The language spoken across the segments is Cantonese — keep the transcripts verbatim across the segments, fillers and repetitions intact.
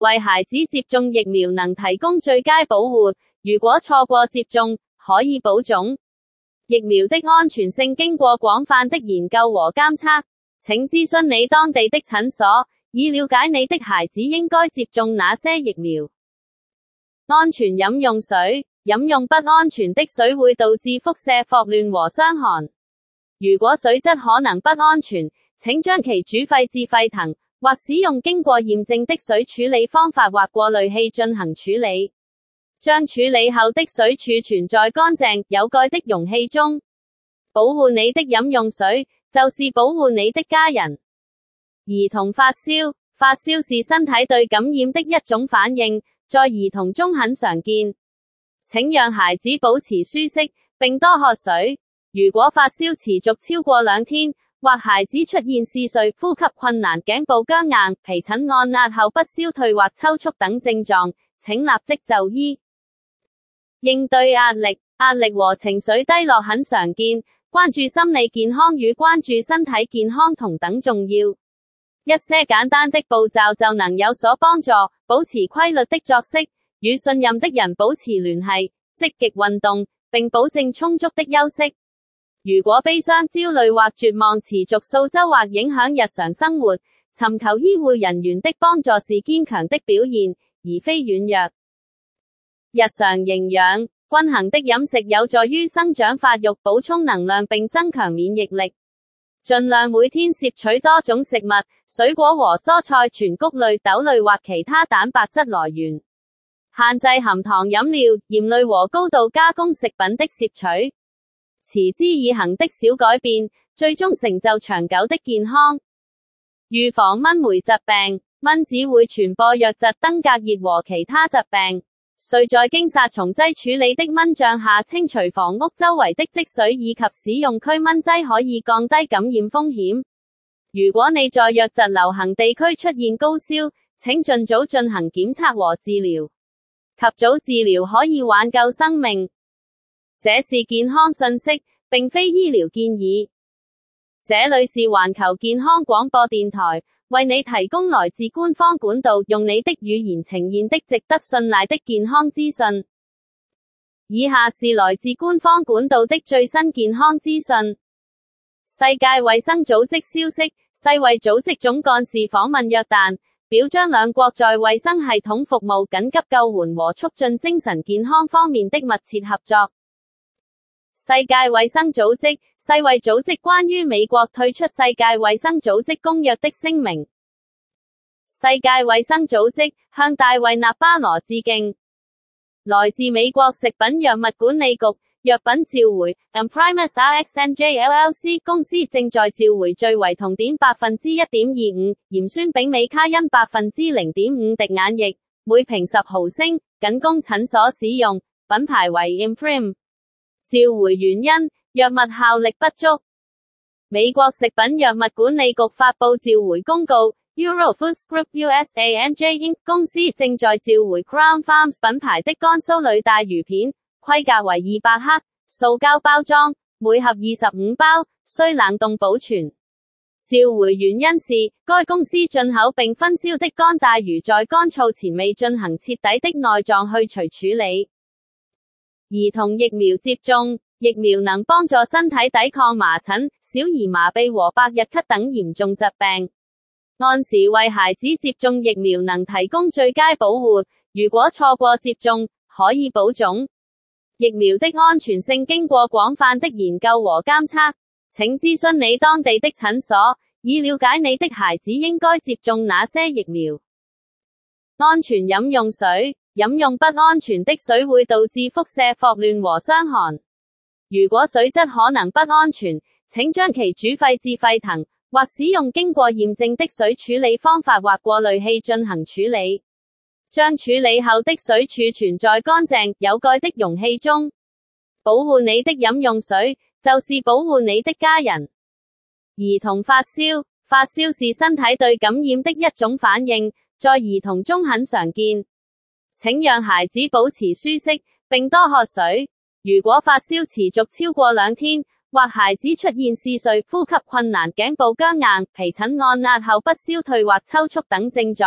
為孩子接種疫苗能提供最佳保護，如果錯過接種，可以保種。疫苗的安全性經過廣泛的研究和監測，請諮詢你當地的診所，以了解你的孩子應該接種哪些疫苗。安全飲用水，飲用不安全的水會導致腹瀉、霍亂和傷寒。如果水質可能不安全，請將其煮沸至沸騰，或使用經過驗證的水處理方法或過濾器進行處理。將處理後的水儲存在乾淨、有蓋的容器中。保護你的飲用水，就是保護你的家人。兒童發燒，發燒是身體對感染的一種反應，在兒童中很常見。請讓孩子保持舒適，並多喝水。如果發燒持續超過兩天，或孩子出現嗜睡、呼吸困難、頸部僵硬、皮疹按壓後不消退或抽搐等症狀，請立即就醫。應對壓力，壓力和情緒低落很常見，關注心理健康與關注身體健康同等重要。一些簡單的步驟就能有所幫助，保持規律的作息，與信任的人保持聯繫，積極運動，並保證充足的休息。如果悲傷、焦慮或絕望持續數週或影響日常生活，尋求醫護人員的幫助是堅強的表現，而非軟弱。日常營養，均衡的飲食有助於生長發育、補充能量並增強免疫力。盡量每天攝取多種食物、水果和蔬菜、全穀類、豆類或其他蛋白質來源。限制含糖飲料、鹽類和高度加工食品的攝取。持之以恆的小改變，最終成就長久的健康。預防蚊媒疾病，蚊子會傳播瘧疾、登革熱和其他疾病。需在經殺蟲劑處理的蚊帳下清除房屋周圍的積水，以及使用驅蚊劑可以降低感染風險。如果你在瘧疾流行地區出現高燒，請盡早進行檢測和治療。及早治療可以挽救生命。這是健康信息，並非醫療建議。這裏是環球健康廣播電台，為你提供來自官方管道，用你的語言呈現的值得信賴的健康資訊。以下是來自官方管道的最新健康資訊。世界衛生組織消息，世衛組織總幹事訪問約旦，表彰兩國在衛生系統服務、緊急救援和促進精神健康方面的密切合作。世界衛生組織，世衛組織關於美國退出世界衛生組織公約的聲明。世界衛生組織向大衛納巴羅致敬。來自美國食品藥物管理局藥品召回 Imprimis-Rx-N J L L C 公司正在召回最為酮碘百分之一點二五、鹽酸丙美卡因百分之零點五滴眼液，每瓶十毫升，僅供診所使用，品牌為 Imprim。召回原因，藥物效力不足。美國食品藥物管理局發布召回公告 ，Eurofoods Group U S A N J Incorporated 公司正在召回 Crown Farms 品牌的乾酥裏帶魚片，規格為二百克，塑膠包裝，每盒二十五包，需冷凍保存。召回原因是，該公司進口並分銷的乾帶魚在乾燥前未進行徹底的內臟去除處理。兒童疫苗接種，疫苗能幫助身體抵抗麻疹、小兒麻痹和百日咳等嚴重疾病。按時為孩子接種疫苗能提供最佳保護，如果錯過接種，可以保種。疫苗的安全性經過廣泛的研究和監測，請諮詢你當地的診所，以了解你的孩子應該接種哪些疫苗。安全飲用水，飲用不安全的水會導致腹瀉、霍亂和傷寒。如果水質可能不安全，請將其煮沸至沸騰，或使用經過驗證的水處理方法或過濾器進行處理。將處理後的水儲存在乾淨、有蓋的容器中。保護你的飲用水，就是保護你的家人。兒童發燒，發燒是身體對感染的一種反應，在兒童中很常見。請讓孩子保持舒適，並多喝水。如果發燒持續超過兩天，或孩子出現嗜睡、呼吸困難、頸部僵硬、皮疹按壓後不消退或抽搐等症狀，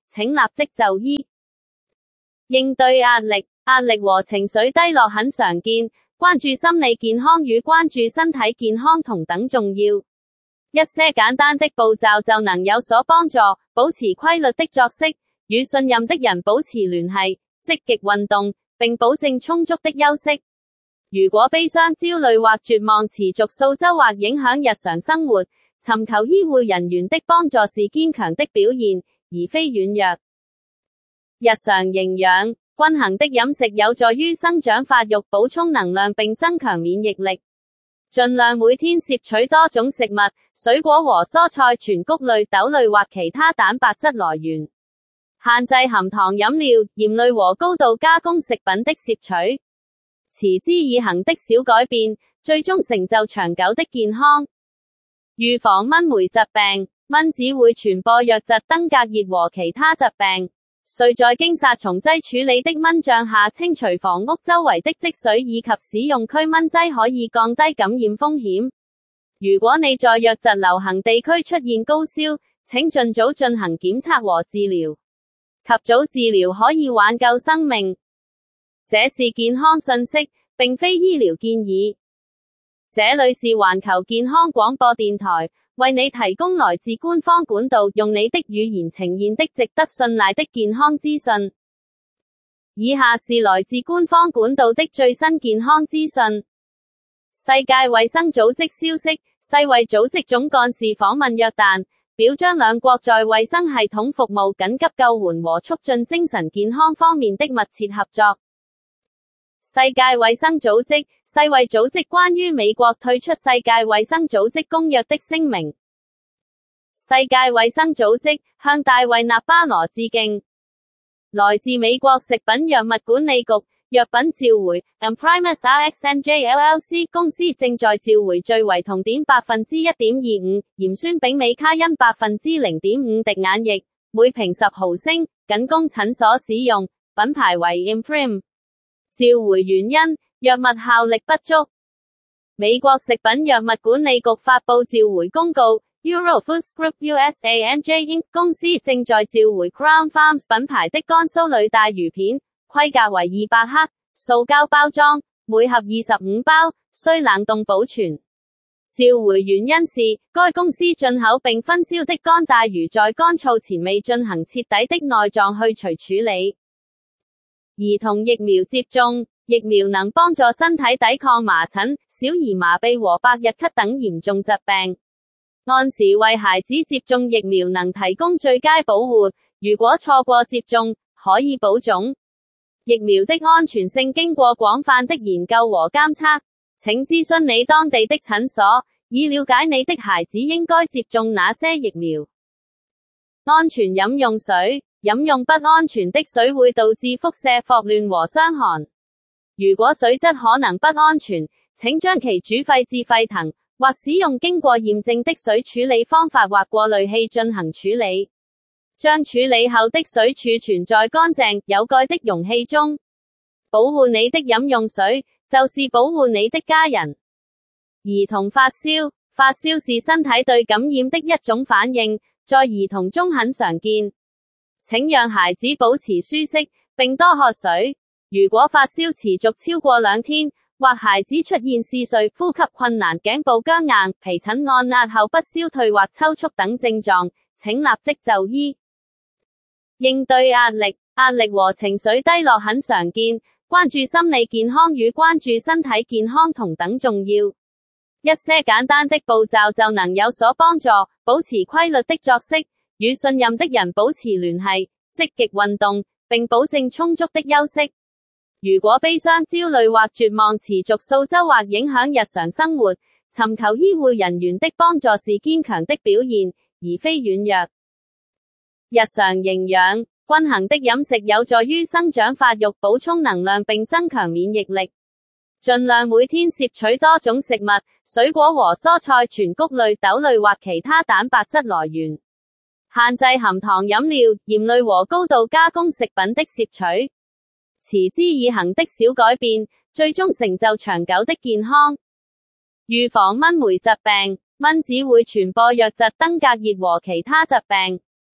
請立即就醫。應對壓力，壓力和情緒低落很常見，關注心理健康與關注身體健康同等重要。一些簡單的步驟就能有所幫助，保持規律的作息，與信任的人保持聯繫，積極運動，並保證充足的休息。如果悲傷、焦慮或絕望持續數週或影響日常生活，尋求醫護人員的幫助是堅強的表現，而非軟弱。日常營養，均衡的飲食有助於生長發育、補充能量並增強免疫力。盡量每天攝取多種食物、水果和蔬菜、全穀類、豆類或其他蛋白質來源。限制含糖飲料、鹽類和高度加工食品的攝取。持之以恆的小改變，最終成就長久的健康。預防蚊媒疾病，蚊子會傳播瘧疾、登革熱和其他疾病。需在經殺蟲劑處理的蚊帳下清除房屋周圍的積水，以及使用驅蚊劑可以降低感染風險。如果你在瘧疾流行地區出現高燒，請盡早進行檢測和治療。及早治療可以挽救生命。這是健康信息，並非醫療建議。這裏是環球健康廣播電台，為你提供來自官方管道，用你的語言呈現的值得信賴的健康資訊。以下是來自官方管道的最新健康資訊。世界衛生組織消息，世衛組織總幹事訪問約旦，表彰兩國在衛生系統服務、緊急救援和促進精神健康方面的密切合作。世界衛生組織，世衛組織關於美國退出世界衛生組織公約的聲明。世界衛生組織向大衛納巴羅致敬。來自美國食品藥物管理局藥品召回 Imprimis Rx-N J L L C 公司正在召回最為酮碘百分之一點二五、鹽酸丙美卡因百分之零點五滴眼液，每瓶十毫升，僅供診所使用，品牌為 Imprim。召回原因，藥物效力不足。美國食品藥物管理局發布召回公告 Euro Foods Group U S A N J Incorporated 公司正在召回 Crown Farms 品牌的乾酥裏帶魚片，規格為二百克，塑膠包裝，每盒二十五包，需冷凍保存。召回原因是，該公司進口並分銷的乾帶魚在乾燥前未進行徹底的內臟去除處理。兒童疫苗接種，疫苗能幫助身體抵抗麻疹、小兒麻痹和百日咳等嚴重疾病。按時為孩子接種疫苗能提供最佳保護，如果錯過接種，可以保種。疫苗的安全性經過廣泛的研究和監測，請諮詢你當地的診所，以了解你的孩子應該接種哪些疫苗。安全飲用水，飲用不安全的水會導致腹瀉、霍亂和傷寒。如果水質可能不安全，請將其煮沸至沸騰，或使用經過驗證的水處理方法或過濾器進行處理。將處理後的水儲存在乾淨、有蓋的容器中。保護你的飲用水，就是保護你的家人。兒童發燒，發燒是身體對感染的一種反應，在兒童中很常見。請讓孩子保持舒適，並多喝水。如果發燒持續超過兩天，或孩子出現嗜睡、呼吸困難、頸部僵硬、皮疹按壓後不消退或抽搐等症狀，請立即就醫。應對壓力，壓力和情緒低落很常見，關注心理健康與關注身體健康同等重要。一些簡單的步驟就能有所幫助，保持規律的作息，與信任的人保持聯繫，積極運動，並保證充足的休息。如果悲傷、焦慮或絕望持續數週或影響日常生活，尋求醫護人員的幫助是堅強的表現，而非軟弱。日常營養，均衡的飲食有助於生長發育、補充能量並增強免疫力。盡量每天攝取多種食物、水果和蔬菜、全穀類、豆類或其他蛋白質來源。限制含糖飲料、鹽類和高度加工食品的攝取。持之以恆的小改變，最終成就長久的健康。預防蚊媒疾病，蚊子會傳播瘧疾、登革熱和其他疾病。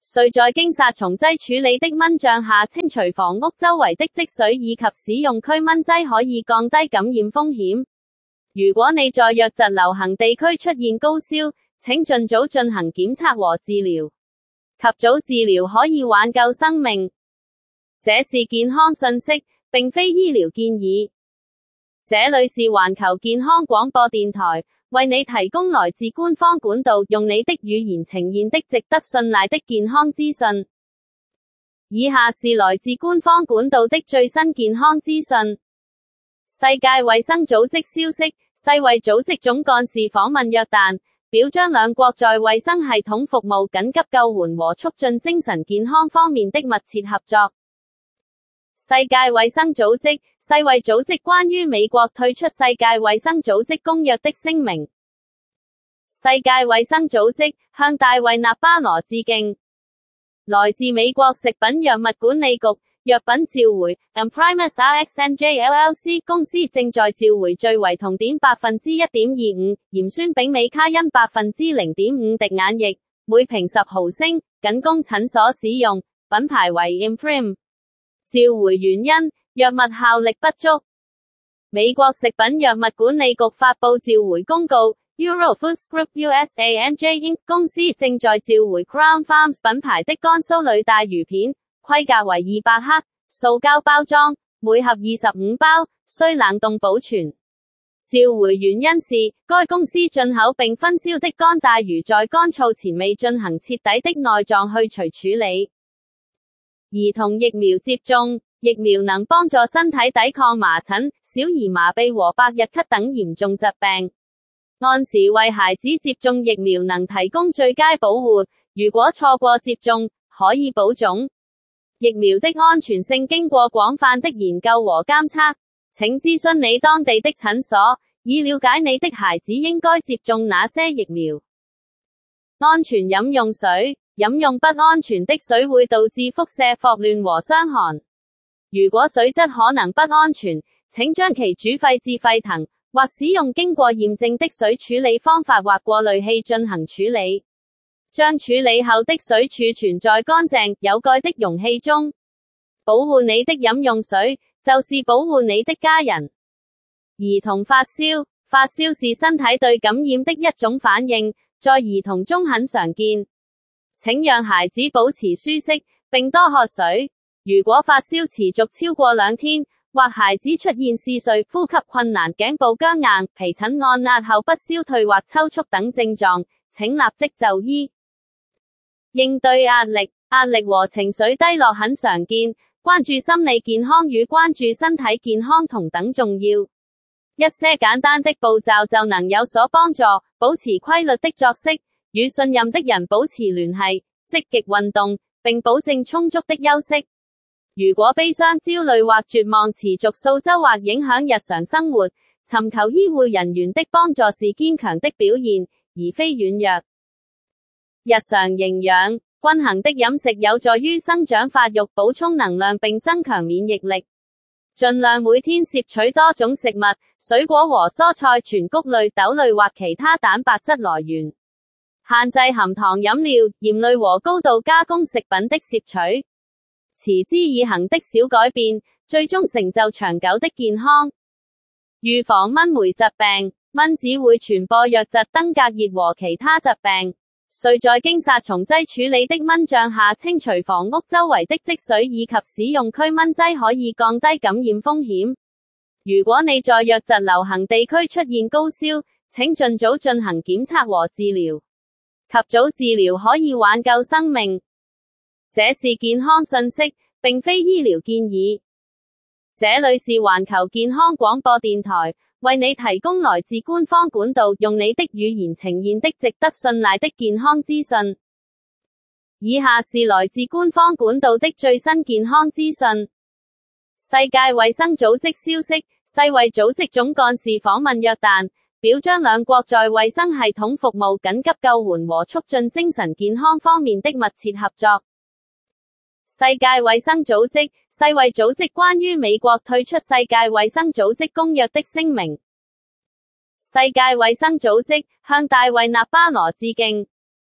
遂在經殺蟲劑處理的蚊帳下清除房屋周圍的積水以及使用驅蚊劑可以降低感染風險。如果你在瘧疾流行地區出現高燒，請盡早進行檢測和治療。及早治療可以挽救生命。這是健康信息，並非醫療建議。這裏是環球健康廣播電台，為你提供來自官方管道，用你的語言呈現的值得信賴的健康資訊。以下是來自官方管道的最新健康資訊。世界衛生組織消息，世衛組織總幹事訪問約旦，表彰兩國在衛生系統服務、緊急救援和促進精神健康方面的密切合作。世界衛生組織，世衛組織關於美國退出世界衛生組織公約的聲明。世界衛生組織向大衛納巴羅致敬。來自美國食品藥物管理局藥品召回 Imprimis R X N J L L C 公司正在召回最為銅碘百分之一點二五、鹽酸丙美卡因百分之零點五滴眼液，每瓶十毫升，僅供診所使用，品牌為 Imprim。召回原因，藥物效力不足。美國食品藥物管理局發佈召回公告 Euro Foods Group U S A N J Incorporated 公司正在召回 Crown Farms 品牌的乾酥裏帶魚片，規格為二百克，塑膠包裝，每盒二十五包，需冷凍保存。召回原因是，該公司進口並分銷的乾帶魚在乾燥前未進行徹底的內臟去除處理。兒童疫苗接種，疫苗能幫助身體抵抗麻疹、小兒麻痹和百日咳等嚴重疾病。按時為孩子接種疫苗能提供最佳保護，如果錯過接種，可以保種。疫苗的安全性經過廣泛的研究和監測，請諮詢你當地的診所，以了解你的孩子應該接種哪些疫苗。安全飲用水。飲用不安全的水會導致腹瀉、霍亂和傷寒。如果水質可能不安全，請將其煮沸至沸騰，或使用經過驗證的水處理方法或過濾器進行處理。將處理後的水儲存在乾淨、有蓋的容器中。保護你的飲用水，就是保護你的家人。兒童發燒，發燒是身體對感染的一種反應，在兒童中很常見。請讓孩子保持舒適，並多喝水。如果發燒持續超過兩天，或孩子出現嗜睡、呼吸困難、頸部僵硬、皮疹按壓後不消退或抽搐等症狀，請立即就醫。應對壓力，壓力和情緒低落很常見，關注心理健康與關注身體健康同等重要。一些簡單的步驟就能有所幫助，保持規律的作息。與信任的人保持聯繫，積極運動，並保證充足的休息。如果悲傷、焦慮或絕望持續數週或影響日常生活，尋求醫護人員的幫助是堅強的表現，而非軟弱。日常營養，均衡的飲食有助於生長發育、補充能量並增強免疫力。盡量每天攝取多種食物，水果和蔬菜、全穀類、豆類或其他蛋白質來源。限制含糖飲料、鹽類和高度加工食品的攝取，持之以恆的小改變，最終成就長久的健康。預防蚊媒疾病，蚊子會傳播瘧疾、登革熱和其他疾病。遂在經殺蟲劑處理的蚊帳下清除房屋周圍的積水以及使用驅蚊劑可以降低感染風險。如果你在瘧疾流行地區出現高燒，請盡早進行檢測和治療。及早治療可以挽救生命。這是健康信息，並非醫療建議。這裏是環球健康廣播電台，為你提供來自官方管道，用你的語言呈現的值得信賴的健康資訊。以下是來自官方管道的最新健康資訊。世界衛生組織消息，世衛組織總幹事訪問約旦，表彰兩國在衛生系統服務、緊急救援和促進精神健康方面的密切合作。世界衛生組織，世衛組織關於美國退出世界衛生組織公約的聲明。世界衛生組織向大衛納巴羅致敬。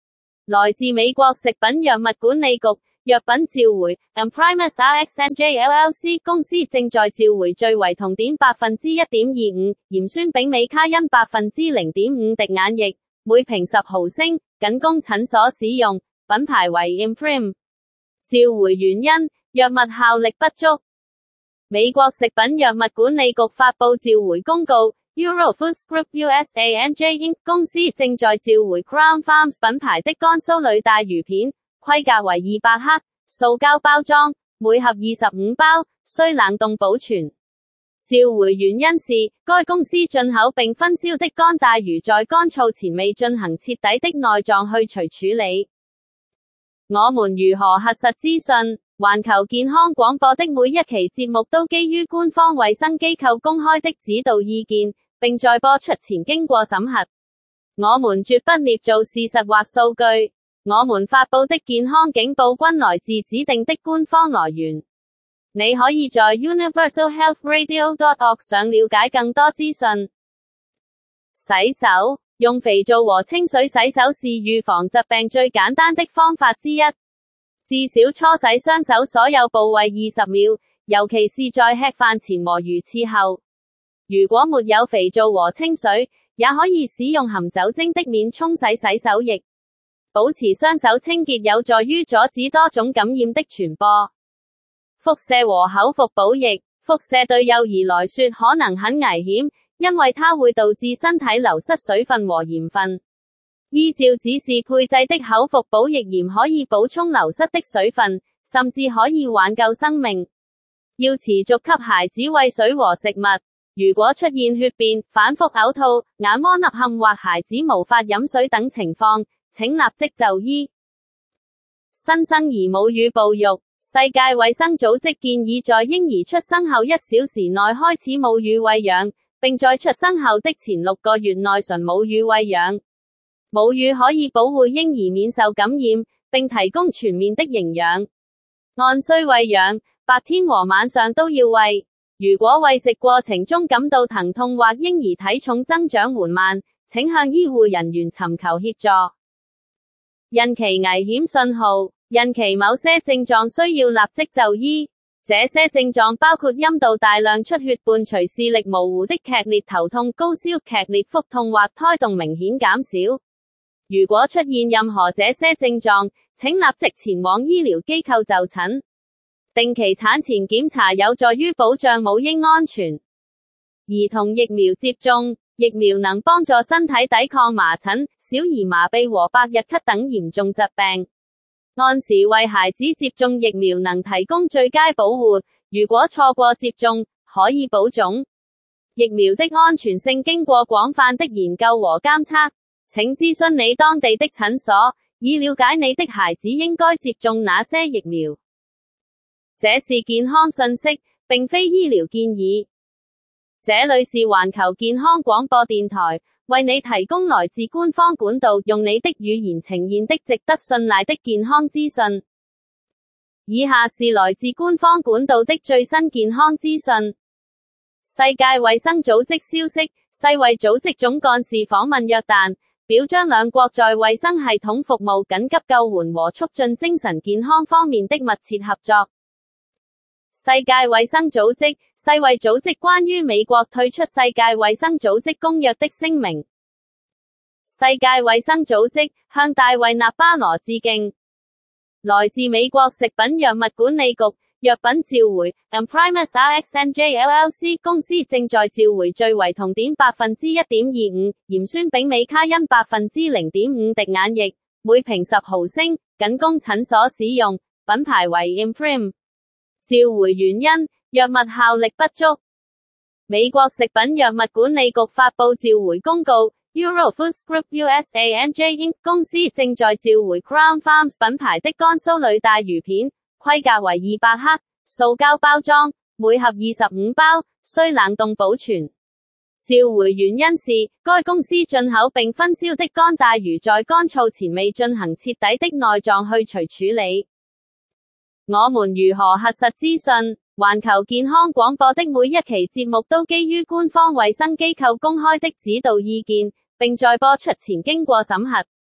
來自美國食品藥物管理局，藥品召回 Imprimis-Rx-N J L L C 公司正在召回最為銅碘百分之一點二五、鹽酸丙美卡因百分之零點五滴眼液，每瓶十毫升，僅供診所使用，品牌為 Imprim。召回原因，藥物效力不足。美國食品藥物管理局發布召回公告。Euro Foods Group U S A N J Incorporated 公司正在召回 Crown Farms 品牌的乾酥裏帶魚片，規格為二百克，塑膠包裝，每盒二十五包，需冷凍保存。召回原因是，該公司進口並分銷的乾帶魚在乾燥前未進行徹底的內臟去除處理。我們如何核實資訊？環球健康廣播的每一期節目都基於官方衛生機構公開的指導意見，並在播出前經過審核。我們絕不捏造事實或數據，我們發佈的健康警報均來自指定的官方來源。你可以在 universal health radio dot org 上了解更多資訊。洗手，用肥皂和清水洗手是預防疾病最簡單的方法之一。至少搓洗雙手所有部位二十秒，尤其是在吃飯前和魚翅後。如果沒有肥皂和清水，也可以使用含酒精的免沖洗洗手液。保持雙手清潔有助於阻止多種感染的傳播。輻射和口服補液，輻射對幼兒來說可能很危險，因為它會導致身體流失水分和鹽分。依照指示配製的口服補液鹽可以補充流失的水分，甚至可以挽救生命。要持續給孩子餵水和食物。如果出現血便、反覆嘔吐、眼窩凹陷或孩子無法飲水等情況，請立即就醫。新生兒母乳哺育，世界衛生組織建議在嬰兒出生後一小時內開始母乳餵養，並在出生後的前六個月內純母乳餵養。母乳可以保護嬰兒免受感染，並提供全面的營養。按需餵養，白天和晚上都要餵。如果餵食過程中感到疼痛或嬰兒體重增長緩慢，請向醫護人員尋求協助。孕期危險信號，孕期某些症狀需要立即就醫。這些症狀包括陰道大量出血伴隨視力模糊的劇烈頭痛、高燒、劇烈腹痛或胎動明顯減少。如果出現任何這些症狀，請立即前往醫療機構就診。定期產前檢查有助於保障母嬰安全。兒童疫苗接種，疫苗能幫助身體抵抗麻疹、小兒麻痹和百日咳等嚴重疾病。按時為孩子接種疫苗能提供最佳保護，如果錯過接種，可以保種。疫苗的安全性經過廣泛的研究和監測，請諮詢你當地的診所，以了解你的孩子應該接種哪些疫苗。這是健康信息，並非醫療建議。這裏是環球健康廣播電台，為你提供來自官方管道，用你的語言呈現的值得信賴的健康資訊。以下是來自官方管道的最新健康資訊。世界衛生組織消息，世衛組織總幹事訪問約旦，表彰兩國在衛生系統服務、緊急救援和促進精神健康方面的密切合作。世界衛生組織，世衛組織關於美國退出世界衛生組織公約的聲明。世界衛生組織向大衛納巴羅致敬。來自美國食品藥物管理局，藥品召回 Imprimis-Rx-N J L L C 公司正在召回最為銅碘百分之一點二五、鹽酸丙美卡因百分之零點五滴眼液，每瓶十毫升，僅供診所使用，品牌為 Imprim。召回原因，藥物效力不足。美國食品藥物管理局發布召回公告。Euro Foods Group U S A N J Incorporated 公司正在召回 Crown Farms 品牌的乾酥裏帶魚片，規格為二百克，塑膠包裝，每盒二十五包，需冷凍保存。召回原因是，該公司進口並分銷的乾帶魚在乾燥前未進行徹底的內臟去除處理。我們如何核實資訊？環球健康廣播的每一期節目都基於官方衛生機構公開的指導意見，並在播出前經過審核。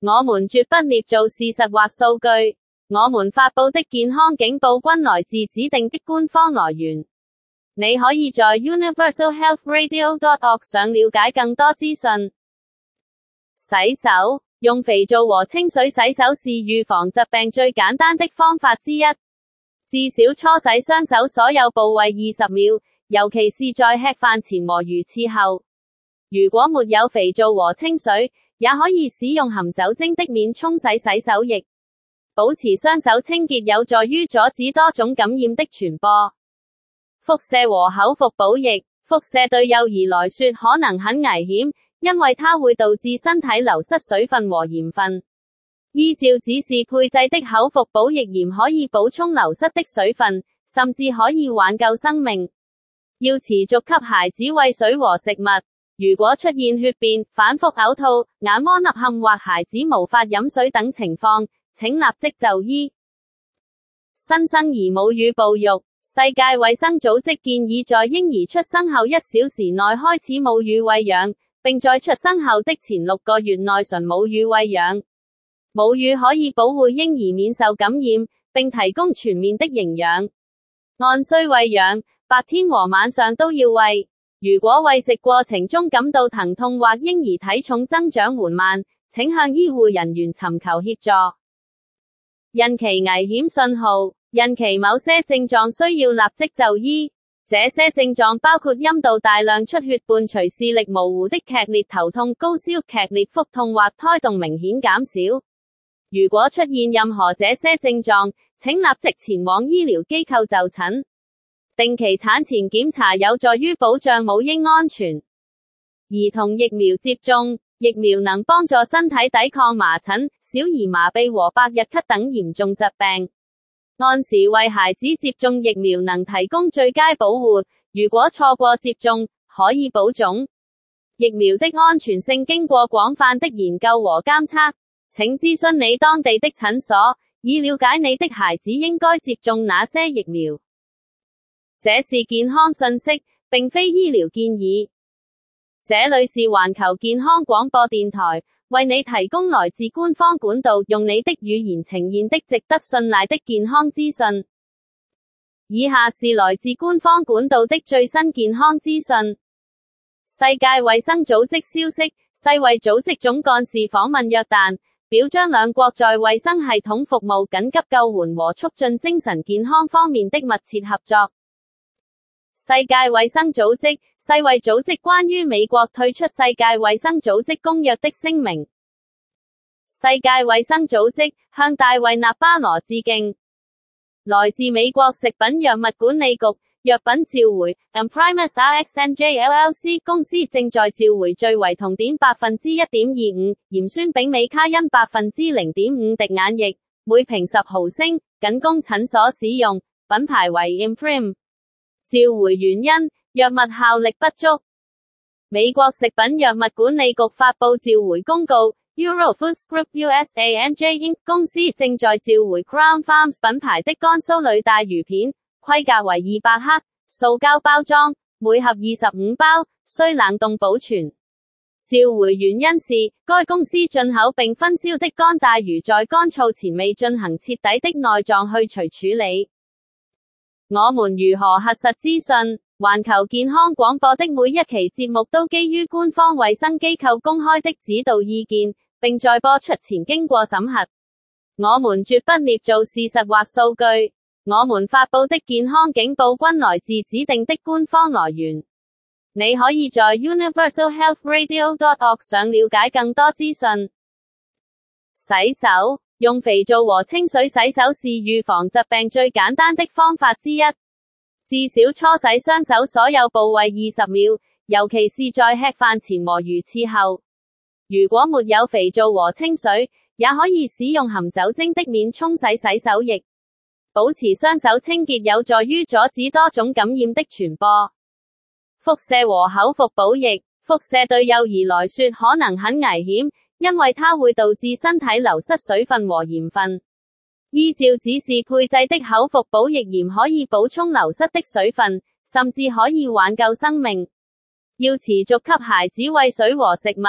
我們絕不捏造事實或數據，我們發佈的健康警報均來自指定的官方來源。你可以在 universal health radio dot org 上了解更多資訊。洗手，用肥皂和清水洗手是預防疾病最簡單的方法之一。至少搓洗雙手所有部位二十秒，尤其是在吃飯前和魚翅後。如果沒有肥皂和清水，也可以使用含酒精的免沖洗洗手液。保持雙手清潔有助於阻止多種感染的傳播。輻射和口服補液，輻射對幼兒來說可能很危險，因為它會導致身體流失水分和鹽分。依照指示配製的口服補液鹽可以補充流失的水分，甚至可以挽救生命。要持續給孩子餵水和食物。如果出現血便、反覆嘔吐、眼窩凹陷或孩子無法飲水等情況，請立即就醫。新生兒母乳哺育，世界衛生組織建議在嬰兒出生後一小時內開始母乳餵養，並在出生後的前六個月內純母乳餵養。母乳可以保護嬰兒免受感染，並提供全面的營養。按需餵養，白天和晚上都要餵。如果餵食過程中感到疼痛或嬰兒體重增長緩慢，請向醫護人員尋求協助。孕期危險信號，孕期某些症狀需要立即就醫。這些症狀包括陰道大量出血伴隨視力模糊的劇烈頭痛、高燒、劇烈腹痛或胎動明顯減少。如果出現任何這些症狀，請立即前往醫療機構就診。定期產前檢查有助於保障母嬰安全。兒童疫苗接種，疫苗能幫助身體抵抗麻疹、小兒麻痹和百日咳等嚴重疾病。按時為孩子接種疫苗能提供最佳保護，如果錯過接種，可以保種。疫苗的安全性經過廣泛的研究和監測，請諮詢你當地的診所，以了解你的孩子應該接種哪些疫苗。這是健康信息，並非醫療建議。這裏是環球健康廣播電台，為你提供來自官方管道，用你的語言呈現的值得信賴的健康資訊。以下是來自官方管道的最新健康資訊。世界衛生組織消息，世衛組織總幹事訪問約旦，表彰兩國在衛生系統服務、緊急救援和促進精神健康方面的密切合作。世界衛生組織，世衛組織關於美國退出世界衛生組織公約的聲明。世界衛生組織向大衛納巴羅致敬。來自美國食品藥物管理局藥品召回 Imprimis Rx-N J L L C 公司正在召回最為酮碘百分之一點二五、鹽酸丙美卡因百分之零點五滴眼液，每瓶十毫升，僅供診所使用，品牌為 Imprim。召回原因，藥物效力不足。美國食品藥物管理局發佈召回公告 ，Euro Foods Group U S A N J Incorporated 公司正在召回 Crown Farms 品牌的乾酥裏帶魚片，規格為二百克，塑膠包裝，每盒二十五包，需冷凍保存。召回原因是，該公司進口並分銷的乾帶魚在乾燥前未進行徹底的內臟去除處理。我們如何核實資訊？環球健康廣播的每一期節目都基於官方衛生機構公開的指導意見，並在播出前經過審核。我們絕不捏造事實或數據。我們發佈的健康警報均來自指定的官方來源。你可以在 universal health radio dot org 上了解更多資訊。洗手。用肥皂和清水洗手是預防疾病最簡單的方法之一。至少搓洗雙手所有部位二十秒，尤其是在吃飯前和魚翅後。如果沒有肥皂和清水，也可以使用含酒精的免沖洗洗手液。保持雙手清潔有助於阻止多種感染的傳播。輻射和口服補液，輻射對幼兒來說可能很危險，因為它會導致身體流失水分和鹽分。依照指示配製的口服補液鹽可以補充流失的水分，甚至可以挽救生命。要持續給孩子餵水和食物。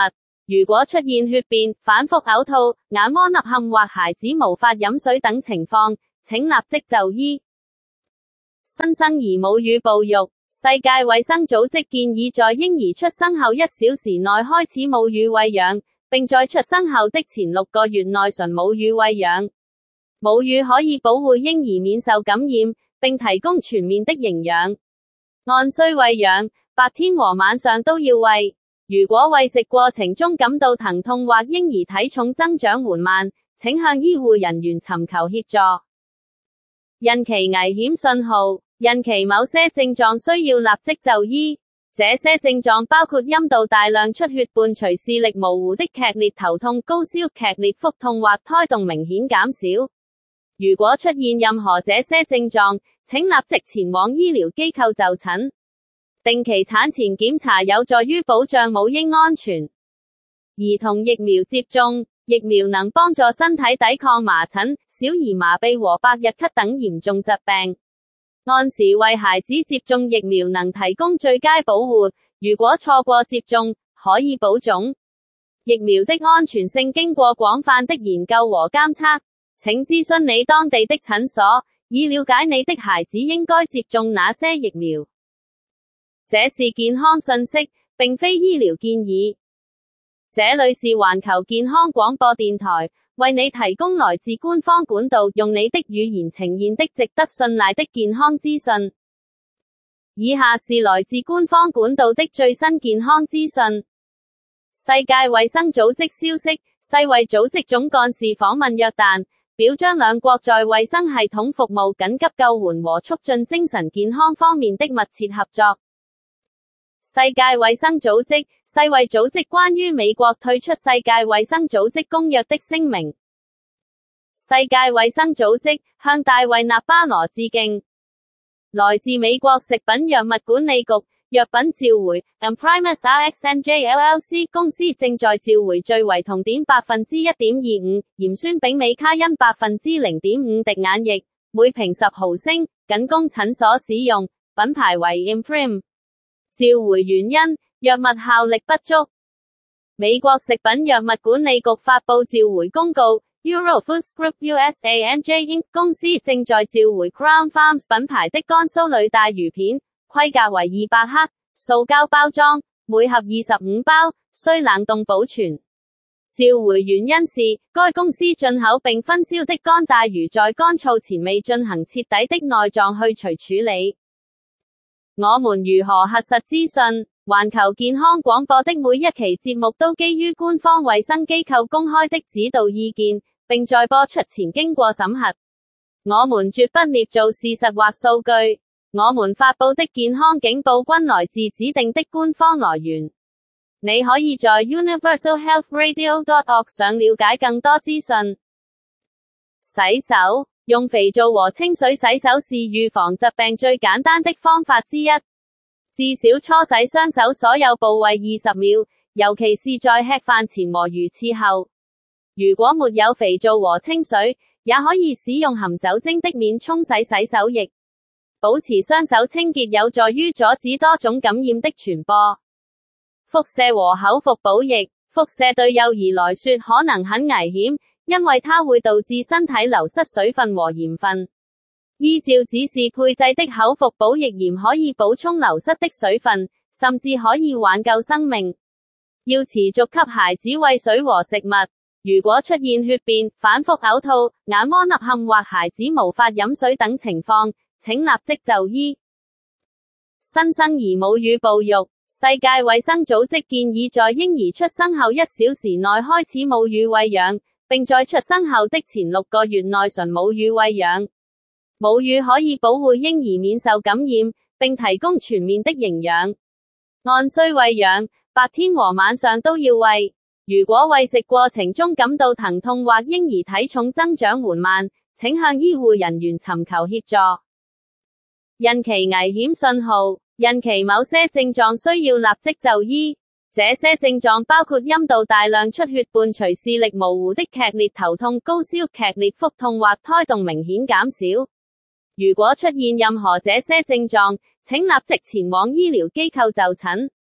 如果出現血便、反覆嘔吐、眼窩凹陷或孩子無法飲水等情況，請立即就醫。新生兒母乳哺育，世界衛生組織建議在嬰兒出生後一小時內開始母乳餵養，並在出生後的前六個月內純母乳餵養。母乳可以保護嬰兒免受感染，並提供全面的營養。按需餵養，白天和晚上都要餵。如果餵食過程中感到疼痛或嬰兒體重增長緩慢，請向醫護人員尋求協助。孕期危險信號，孕期某些症狀需要立即就醫。這些症狀包括陰道大量出血伴隨視力模糊的劇烈頭痛、高燒、劇烈腹痛或胎動明顯減少。如果出現任何這些症狀，請立即前往醫療機構就診。定期產前檢查有助於保障母嬰安全。兒童疫苗接種，疫苗能幫助身體抵抗麻疹、小兒麻痹和百日咳等嚴重疾病。按時為孩子接種疫苗能提供最佳保護，如果錯過接種，可以保種。疫苗的安全性經過廣泛的研究和監測，請諮詢你當地的診所，以了解你的孩子應該接種哪些疫苗。這是健康信息，並非醫療建議。這裏是環球健康廣播電台，為你提供來自官方管道，用你的語言呈現的值得信賴的健康資訊。以下是來自官方管道的最新健康資訊。世界衛生組織消息，世衛組織總幹事訪問約旦，表彰兩國在衛生系統服務、緊急救援和促進精神健康方面的密切合作。世界衛生組織，世衛組織關於美國退出世界衛生組織公約的聲明。世界衛生組織向大衛納巴羅致敬。來自美國食品藥物管理局藥品召回 Imprimis R X N J L L C 公司正在召回最為銅碘百分之一點二五、鹽酸丙美卡因百分之零點五滴眼液，每瓶十毫升，僅供診所使用，品牌為 Imprim。召回原因，藥物效力不足。美國食品藥物管理局發布召回公告 Euro Foods Group U S A N J Incorporated 公司正在召回 Crown Farms 品牌的乾酥裏帶魚片，規格為二百克，塑膠包裝，每盒二十五包，需冷凍保存。召回原因是，該公司進口並分銷的乾帶魚在乾燥前未進行徹底的內臟去除處理。我們如何核實資訊？環球健康廣播的每一期節目都基於官方衛生機構公開的指導意見，並在播出前經過審核。我們絕不捏造事實或數據。我們發布的健康警報均來自指定的官方來源。你可以在 universal health radio dot org 上了解更多資訊。洗手。用肥皂和清水洗手是預防疾病最簡單的方法之一。至少搓洗雙手所有部位二十秒，尤其是在吃飯前和魚翅後。如果沒有肥皂和清水，也可以使用含酒精的免沖洗洗手液。保持雙手清潔有助於阻止多種感染的傳播。輻射和口服補液。輻射對幼兒來說可能很危險，因為它會導致身體流失水分和鹽分。依照指示配製的口服補液鹽可以補充流失的水分，甚至可以挽救生命。要持續給孩子餵水和食物。如果出現血便、反覆嘔吐、眼窩凹陷或孩子無法飲水等情況，請立即就醫。新生兒母乳哺育，世界衛生組織建議在嬰兒出生後一小時內開始母乳餵養，並在出生後的前六個月內純母乳餵養。母乳可以保護嬰兒免受感染，並提供全面的營養。按需餵養，白天和晚上都要餵。如果餵食過程中感到疼痛或嬰兒體重增長緩慢，請向醫護人員尋求協助。孕期危險信號，孕期某些症狀需要立即就醫。這些症狀包括陰道大量出血伴隨視力模糊的劇烈頭痛、高燒、劇烈腹痛或胎動明顯減少。如果出現任何這些症狀，請立即前往醫療機構就診。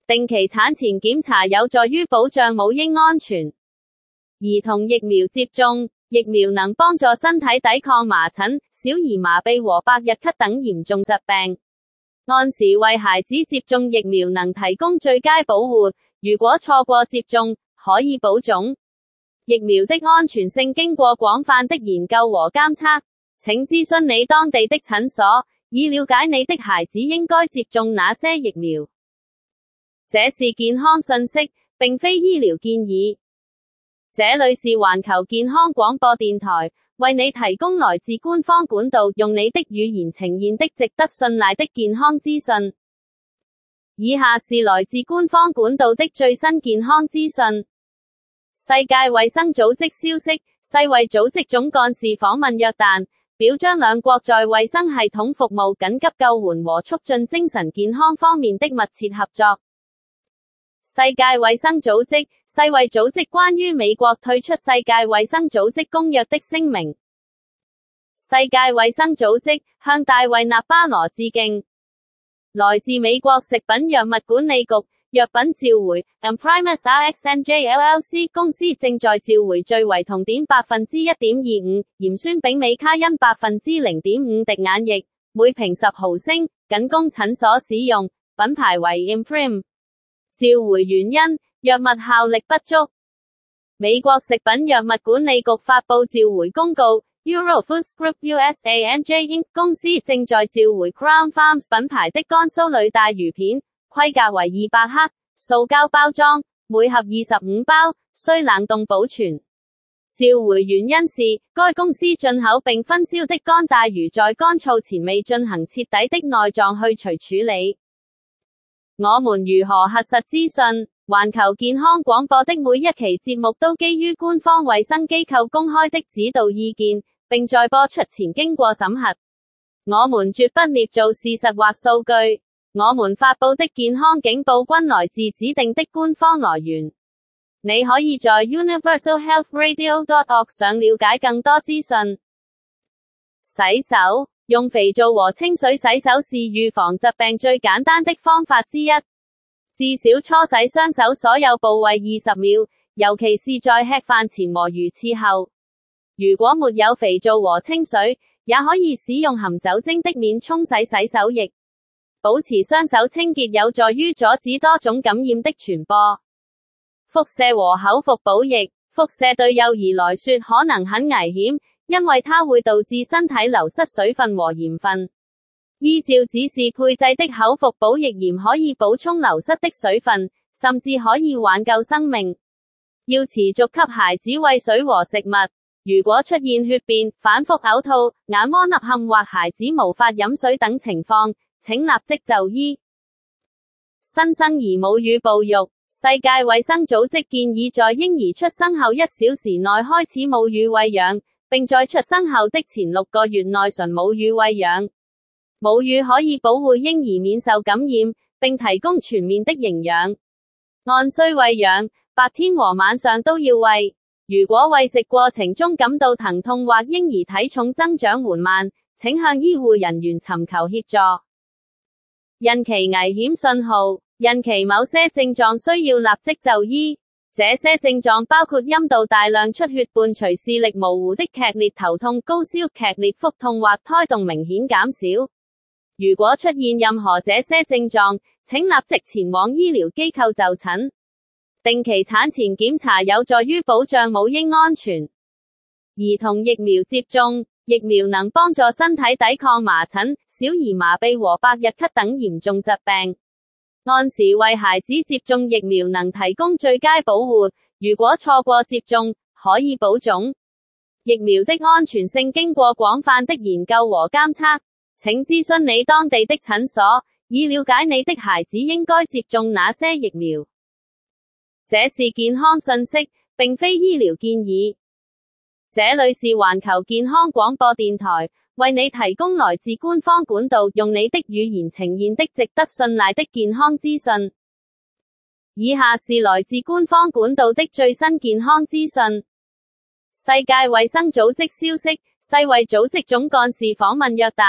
定期產前檢查有助於保障母嬰安全。兒童疫苗接種，疫苗能幫助身體抵抗麻疹、小兒麻痹和百日咳等嚴重疾病。按時為孩子接種疫苗能提供最佳保護，如果錯過接種，可以保種。疫苗的安全性經過廣泛的研究和監測，請諮詢你當地的診所，以了解你的孩子應該接種哪些疫苗。這是健康信息，並非醫療建議。這裏是環球健康廣播電台，為你提供來自官方管道，用你的語言呈現的值得信賴的健康資訊。以下是來自官方管道的最新健康資訊。世界衛生組織消息，世衛組織總幹事訪問約旦，表彰兩國在衛生系統服務、緊急救援和促進精神健康方面的密切合作。世界衛生組織，世衛組織關於美國退出世界衛生組織公約的聲明。世界衛生組織向大衛納巴羅致敬。來自美國食品藥物管理局。藥品召回 Imprimis R X N J L L C 公司正在召回最為酮碘百分之一點二五、鹽酸丙美卡因百分之零點五滴眼液，每瓶十毫升，僅供診所使用，品牌為 Imprim。召回原因：藥物效力不足。美國食品藥物管理局發布召回公告。Euro Foods Group U S A N J Incorporated 公司正在召回 Crown Farms 品牌的乾酥裏帶魚片。規格為二百克，塑膠包裝，每盒二十五包，需冷凍保存。召回原因是，該公司進口並分銷的乾帶魚在乾燥前未進行徹底的內臟去除處理。我們如何核實資訊？環球健康廣播的每一期節目都基於官方衛生機構公開的指導意見，並在播出前經過審核。我們絕不捏造事實或數據。我們發佈的健康警報均來自指定的官方來源。你可以在 universal health radio dot org 上了解更多資訊。洗手，用肥皂和清水洗手是預防疾病最簡單的方法之一。至少搓洗雙手所有部位二十秒，尤其是在吃飯前和魚翅後。如果沒有肥皂和清水，也可以使用含酒精的免沖洗洗手液。保持雙手清潔有助於阻止多種感染的傳播。輻射和口服補液，輻射對幼兒來說可能很危險，因為它會導致身體流失水分和鹽分。依照指示配製的口服補液鹽可以補充流失的水分，甚至可以挽救生命。要持續給孩子餵水和食物。如果出現血便、反覆嘔吐、眼窩凹陷或孩子無法飲水等情況，請立即就醫。新生兒母乳哺育，世界衛生組織建議在嬰兒出生後一小時內開始母乳餵養，並在出生後的前六個月內純母乳餵養。母乳可以保護嬰兒免受感染，並提供全面的營養。按需餵養，白天和晚上都要餵。如果餵食過程中感到疼痛或嬰兒體重增長緩慢，請向醫護人員尋求協助。孕期危險信號，孕期某些症狀需要立即就醫。這些症狀包括陰道大量出血伴隨視力模糊的劇烈頭痛、高燒、劇烈腹痛或胎動明顯減少。如果出現任何這些症狀，請立即前往醫療機構就診。定期產前檢查有助於保障母嬰安全。兒童疫苗接種，疫苗能幫助身體抵抗麻疹、小兒麻痹和百日咳等嚴重疾病。按時為孩子接種疫苗能提供最佳保護，如果錯過接種，可以保種。疫苗的安全性經過廣泛的研究和監測，請諮詢你當地的診所，以了解你的孩子應該接種哪些疫苗。這是健康信息，並非醫療建議。這裏是環球健康廣播電台，為你提供來自官方管道，用你的語言呈現的值得信賴的健康資訊。以下是來自官方管道的最新健康資訊。世界衛生組織消息，世衛組織總幹事訪問約旦，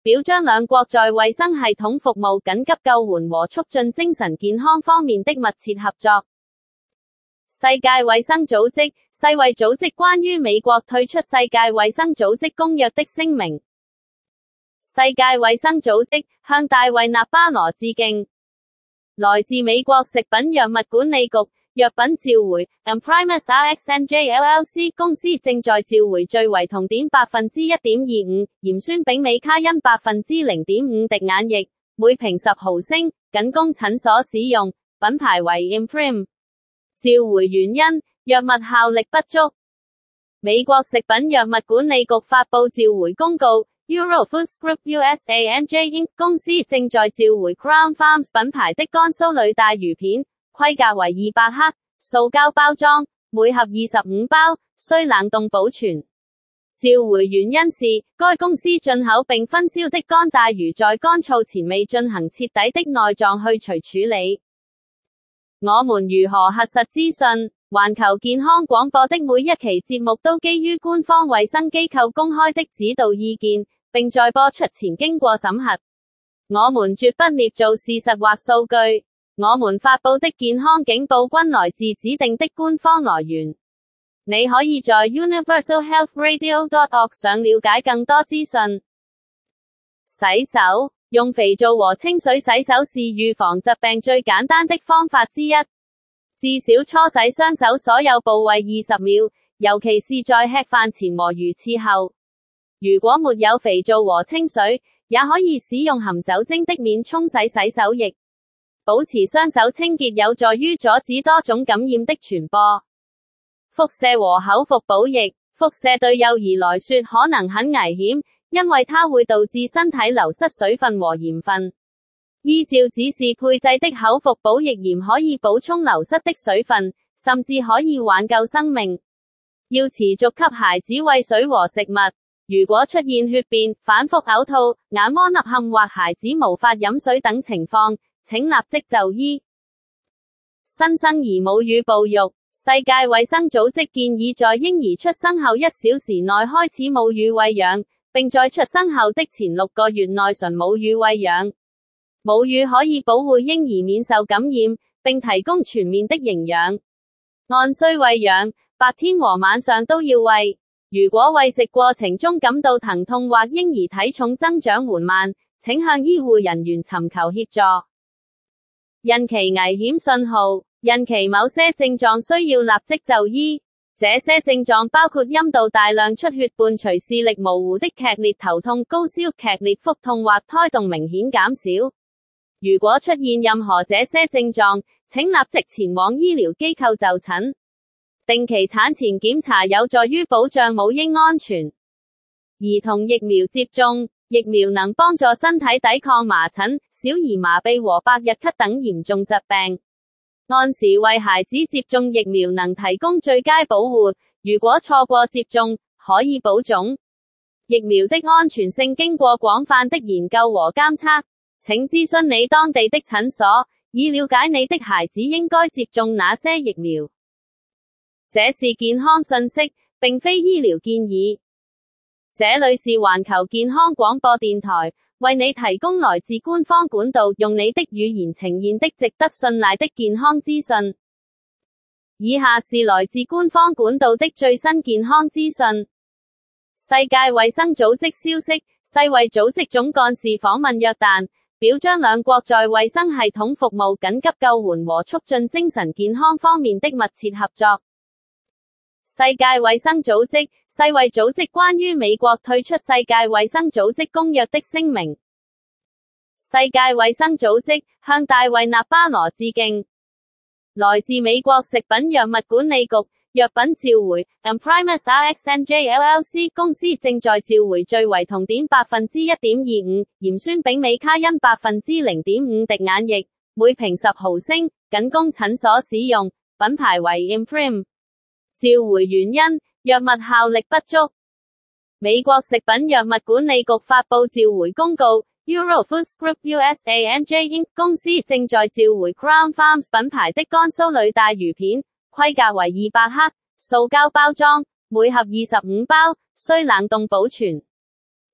表彰兩國在衛生系統服務、緊急救援和促進精神健康方面的密切合作。世界衛生組織、世衛組織關於美國退出世界衛生組織公約的聲明。世界衛生組織向大衛納巴羅致敬。來自美國食品藥物管理局藥品召回 Imprimis-Rx-N J L L C 公司正在召回最為酮碘百分之一點二五、鹽酸丙美卡因百分之零點五滴眼液，每瓶十毫升，僅供診所使用，品牌為 Imprim。召回原因：藥物效力不足。美國食品藥物管理局發布召回公告。Euro Foods Group U S A N J Incorporated 公司正在召回 Crown Farms 品牌的乾酥裏帶魚片，規格為二百克，塑膠包裝，每盒二十五包，需冷凍保存。召回原因是，該公司進口並分銷的乾帶魚在乾燥前未進行徹底的內臟去除處理。我們如何核實資訊？環球健康廣播的每一期節目都基於官方衛生機構公開的指導意見，並在播出前經過審核。我們絕不捏造事實或數據。我們發佈的健康警報均來自指定的官方來源。你可以在 universal health radio dot org 上了解更多資訊。洗手，用肥皂和清水洗手是預防疾病最簡單的方法之一。至少搓洗雙手所有部位二十秒，尤其是在吃飯前和魚翅後。如果沒有肥皂和清水，也可以使用含酒精的免沖洗洗手液。保持雙手清潔有助於阻止多種感染的傳播。輻射和口服補液，輻射對幼兒來說可能很危險，因為它會導致身體流失水分和鹽分。依照指示配製的口服補液鹽可以補充流失的水分，甚至可以挽救生命。要持續給孩子餵水和食物。如果出現血便、反覆嘔吐、眼窩凹陷或孩子無法飲水等情況，請立即就醫。新生兒母乳哺育，世界衛生組織建議在嬰兒出生後一小時內開始母乳餵養，並在出生後的前六個月內純母乳餵養。母乳可以保護嬰兒免受感染，並提供全面的營養。按需餵養，白天和晚上都要餵。如果餵食過程中感到疼痛或嬰兒體重增長緩慢，請向醫護人員尋求協助。孕期危險信號，孕期某些症狀需要立即就醫。這些症狀包括陰道大量出血伴隨視力模糊的劇烈頭痛、高燒、劇烈腹痛或胎動明顯減少。如果出現任何這些症狀，請立即前往醫療機構就診。定期產前檢查有助於保障母嬰安全。兒童疫苗接種，疫苗能幫助身體抵抗麻疹、小兒麻痹和百日咳等嚴重疾病。按時為孩子接種疫苗能提供最佳保護，如果錯過接種，可以保種。疫苗的安全性經過廣泛的研究和監測，請諮詢你當地的診所，以了解你的孩子應該接種哪些疫苗。這是健康信息，並非醫療建議。這裏是環球健康廣播電台，為你提供來自官方管道，用你的語言呈現的值得信賴的健康資訊。以下是來自官方管道的最新健康資訊。世界衛生組織消息，世衛組織總幹事訪問約旦，表彰兩國在衛生系統服務、緊急救援和促進精神健康方面的密切合作。世界衛生組織、世衛組織關於美國退出世界衛生組織公約的聲明。世界衛生組織向大衛納巴羅致敬。來自美國食品藥物管理局藥品召回 Imprimis-Rx-N J L L C 公司正在召回最為酮碘百分之一點二五、鹽酸丙美卡因百分之零點五滴眼液，每瓶十毫升，僅供診所使用，品牌為 Imprim。召回原因：藥物效力不足。美國食品藥物管理局發布召回公告。Euro Foods Group U S A N J Incorporated 公司正在召回 Crown Farms 品牌的乾酥裏帶魚片，規格為二百克，塑膠包裝，每盒二十五包，需冷凍保存。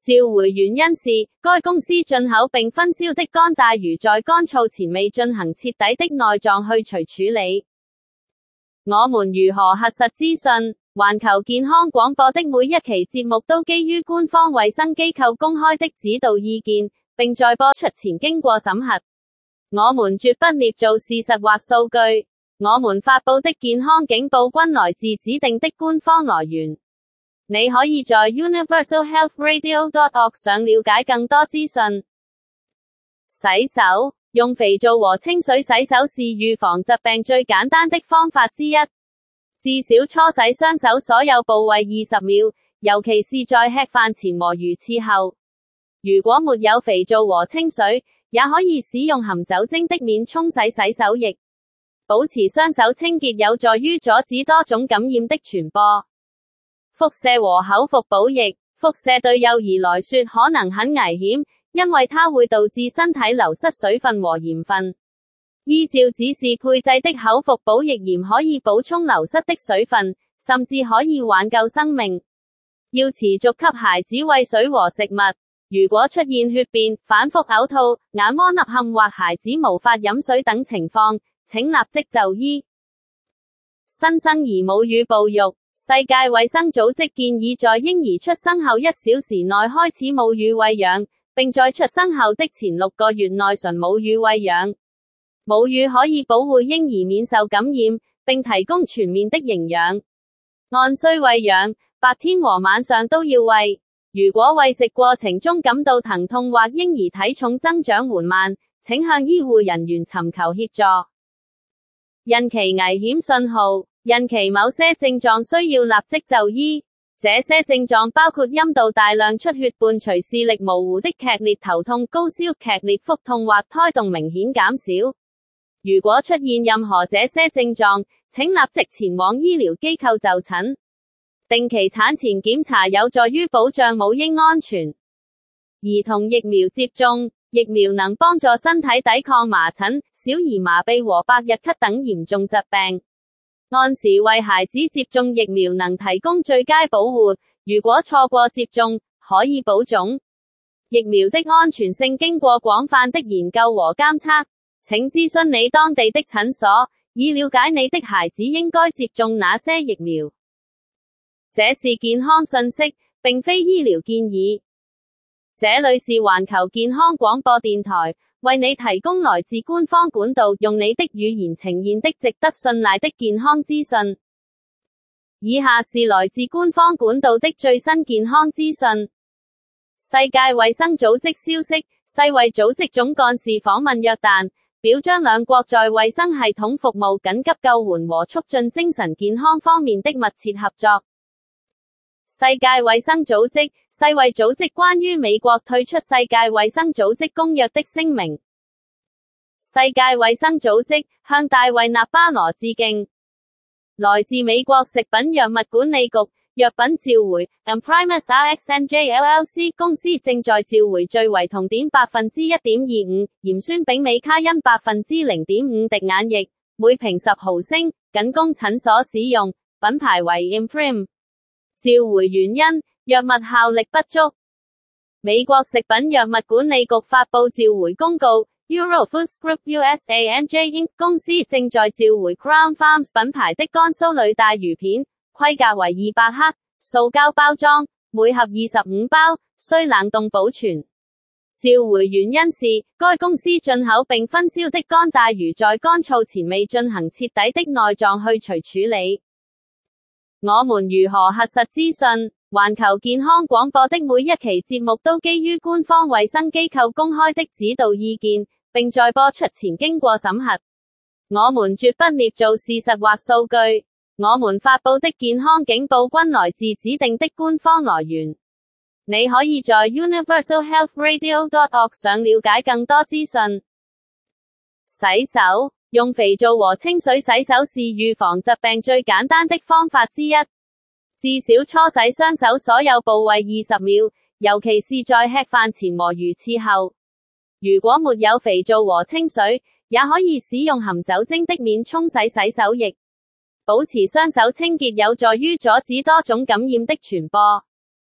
召回原因是，該公司進口並分銷的乾帶魚在乾燥前未進行徹底的內臟去除處理。我們如何核實資訊？環球健康廣播的每一期節目都基於官方衛生機構公開的指導意見，並在播出前經過審核。我們絕不捏造事實或數據，我們發佈的健康警報均來自指定的官方來源。你可以在 universal health radio dot org 上了解更多資訊。洗手，用肥皂和清水洗手是預防疾病最簡單的方法之一。至少搓洗雙手所有部位二十秒，尤其是在吃飯前和魚翅後。如果沒有肥皂和清水，也可以使用含酒精的免沖洗洗手液。保持雙手清潔有助於阻止多種感染的傳播。輻射和口服補液，輻射對幼兒來說可能很危險，因為它會導致身體流失水分和鹽分。依照指示配製的口服補液鹽可以補充流失的水分，甚至可以挽救生命。要持續給孩子餵水和食物。如果出現血便、反覆嘔吐、眼窩凹陷或孩子無法飲水等情況，請立即就醫。新生兒母乳哺育，世界衛生組織建議在嬰兒出生後一小時內開始母乳餵養，並在出生後的前六個月內純母乳餵養。母乳可以保護嬰兒免受感染，並提供全面的營養。按需餵養，白天和晚上都要餵。如果餵食過程中感到疼痛或嬰兒體重增長緩慢，請向醫護人員尋求協助。孕期危險信號，孕期某些症狀需要立即就醫。這些症狀包括陰道大量出血伴隨視力模糊的劇烈頭痛、高燒、劇烈腹痛或胎動明顯減少。如果出現任何這些症狀，請立即前往醫療機構就診。定期產前檢查有助於保障母嬰安全。兒童疫苗接種，疫苗能幫助身體抵抗麻疹、小兒麻痹和百日咳等嚴重疾病。按時為孩子接種疫苗能提供最佳保護，如果錯過接種，可以保種。疫苗的安全性經過廣泛的研究和監測，請諮詢你當地的診所，以了解你的孩子應該接種哪些疫苗。這是健康信息，並非醫療建議。這裏是環球健康廣播電台，為你提供來自官方管道，用你的語言呈現的值得信賴的健康資訊。以下是來自官方管道的最新健康資訊。世界衛生組織消息，世衛組織總幹事訪問約旦，表彰兩國在衛生系統服務、緊急救援和促進精神健康方面的密切合作。世界衛生組織，世衛組織關於美國退出世界衛生組織公約的聲明。世界衛生組織向大衛納巴羅致敬。來自美國食品藥物管理局，藥品召回 Imprimis R X N J L L C 公司正在召回最為酮碘百分之一點二五、鹽酸丙美卡因百分之零點五滴眼液，每瓶十毫升，僅供診所使用，品牌為 Imprim。召回原因，藥物效力不足。美國食品藥物管理局發佈召回公告 ，Euro Foods Group U S A N J Incorporated 公司正在召回 Crown Farms 品牌的乾酥裏帶魚片，規格為二百克，塑膠包裝，每盒二十五包，需冷凍保存。召回原因是，該公司進口並分銷的乾帶魚在乾燥前未進行徹底的內臟去除處理。我們如何核實資訊？環球健康廣播的每一期節目都基於官方衛生機構公開的指導意見，並在播出前經過審核。我們絕不捏造事實或數據，我們發佈的健康警報均來自指定的官方來源。你可以在 universal health radio dot org 上了解更多資訊。洗手，用肥皂和清水洗手是預防疾病最簡單的方法之一。至少搓洗雙手所有部位二十秒，尤其是在吃飯前和魚翅後。如果沒有肥皂和清水，也可以使用含酒精的免沖洗洗手液。保持雙手清潔有助於阻止多種感染的傳播。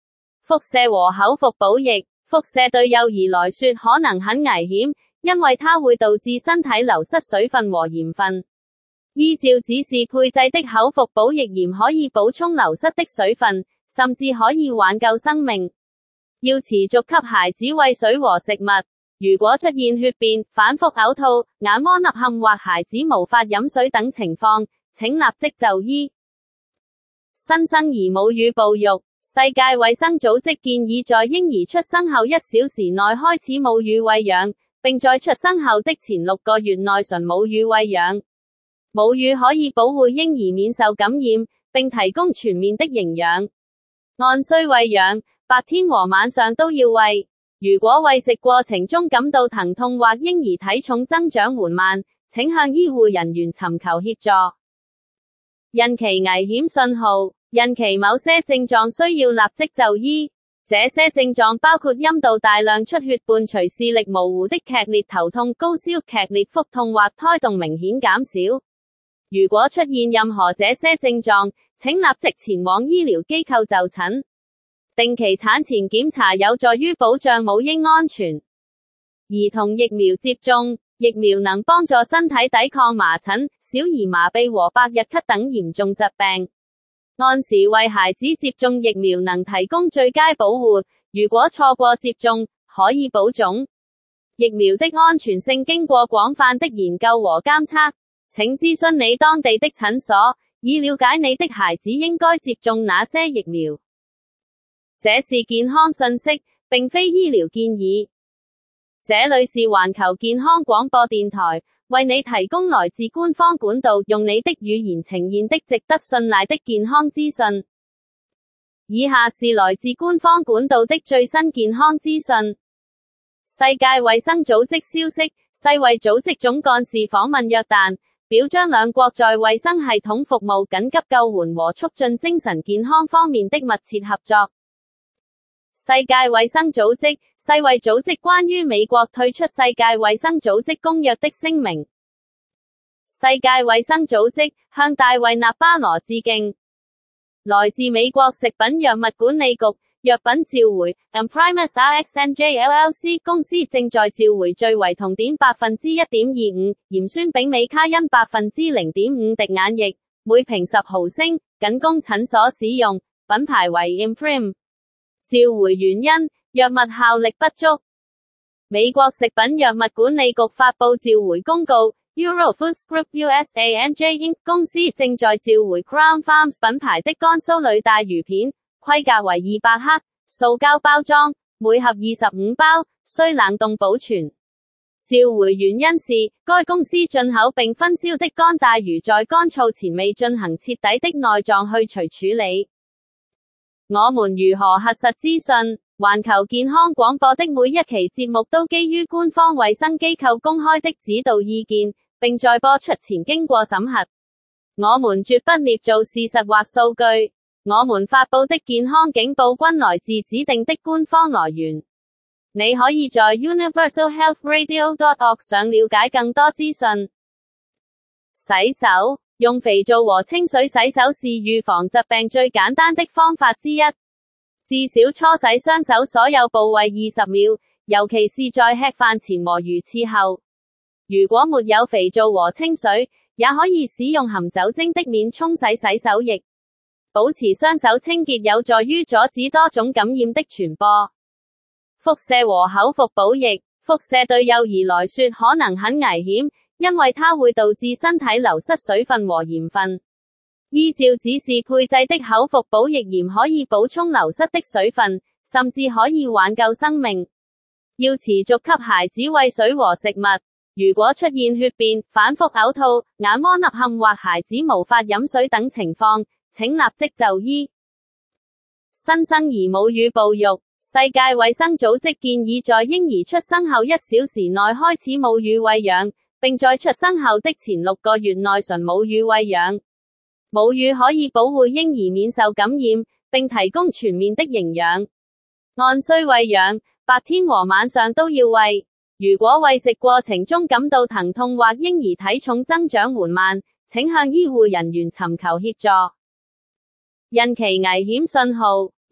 輻射和口服補液。輻射對幼兒來說可能很危險，因為它會導致身體流失水分和鹽分。依照指示配製的口服補液鹽可以補充流失的水分，甚至可以挽救生命。要持續給孩子餵水和食物。如果出現血便、反覆嘔吐、眼窩凹陷或孩子無法飲水等情況，請立即就醫。新生兒母乳哺育。世界衛生組織建議在嬰兒出生後一小時內開始母乳餵養，並在出生後的前六個月內純母乳餵養。母乳可以保護嬰兒免受感染，並提供全面的營養。按需餵養，白天和晚上都要餵。如果餵食過程中感到疼痛或嬰兒體重增長緩慢，請向醫護人員尋求協助。孕期危險信號。孕期某些症狀需要立即就醫，這些症狀包括陰道大量出血伴隨視力模糊的劇烈頭痛、高燒、劇烈腹痛或胎動明顯減少。如果出現任何這些症狀，請立即前往醫療機構就診。定期產前檢查有助於保障母嬰安全。兒童疫苗接種。疫苗能幫助身體抵抗麻疹、小兒麻痹和百日咳等嚴重疾病。按時為孩子接種疫苗能提供最佳保護，如果錯過接種，可以保種。疫苗的安全性經過廣泛的研究和監測，請諮詢你當地的診所，以了解你的孩子應該接種哪些疫苗。這是健康信息，並非醫療建議。這裏是環球健康廣播電台，為你提供來自官方管道，用你的語言呈現的值得信賴的健康資訊。以下是來自官方管道的最新健康資訊。世界衛生組織消息，世衛組織總幹事訪問約旦，表彰兩國在衛生系統服務、緊急救援和促進精神健康方面的密切合作。世界衛生組織，世衛組織關於美國退出世界衛生組織公約的聲明。世界衛生組織向大衛納巴羅致敬。來自美國食品藥物管理局藥品召回 Imprimis Rx-N J L L C 公司正在召回最為酮碘百分之一點二五、鹽酸丙美卡因百分之零點五滴眼液，每瓶十毫升，僅供診所使用，品牌為 Imprim。召回原因，藥物效力不足。美國食品藥物管理局發布召回公告 ，Euro Foods Group U S A N J Incorporated 公司正在召回 Crown Farms 品牌的乾酥裏帶魚片，規格為二百克，塑膠包裝，每盒二十五包，需冷凍保存。召回原因是，該公司進口並分銷的乾帶魚在乾燥前未進行徹底的內臟去除處理。我們如何核實資訊？環球健康廣播的每一期節目都基於官方衛生機構公開的指導意見，並在播出前經過審核。我們絕不捏造事實或數據。我們發佈的健康警報均來自指定的官方來源。你可以在 universal health radio dot org 上了解更多資訊。洗手。用肥皂和清水洗手是預防疾病最簡單的方法之一。至少搓洗雙手所有部位二十秒，尤其是在吃飯前和魚翅後。如果沒有肥皂和清水，也可以使用含酒精的免沖洗洗手液。保持雙手清潔有助於阻止多種感染的傳播。輻射和口服補液。輻射對幼兒來說可能很危險，因為它會導致身體流失水分和鹽分。依照指示配製的口服補液鹽可以補充流失的水分，甚至可以挽救生命。要持續給孩子餵水和食物。如果出現血便、反覆嘔吐、眼窩凹陷或孩子無法飲水等情況，請立即就醫。新生兒母乳哺育。世界衛生組織建議在嬰兒出生後一小時內開始母乳餵養，並在出生後的前六個月內純母乳餵養。母乳可以保護嬰兒免受感染，並提供全面的營養。按需餵養，白天和晚上都要餵。如果餵食過程中感到疼痛或嬰兒體重增長緩慢，請向醫護人員尋求協助。孕期危險信號。